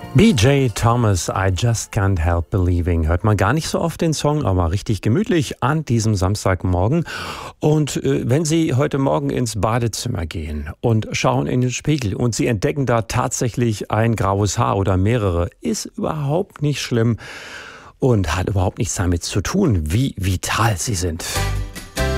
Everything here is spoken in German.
BJ Thomas, I Just Can't Help Believing. Hört man gar nicht so oft den Song, aber richtig gemütlich an diesem Samstagmorgen. Und wenn Sie heute Morgen ins Badezimmer gehen und schauen in den Spiegel und Sie entdecken da tatsächlich ein graues Haar oder mehrere, ist überhaupt nicht schlimm und hat überhaupt nichts damit zu tun, wie vital Sie sind.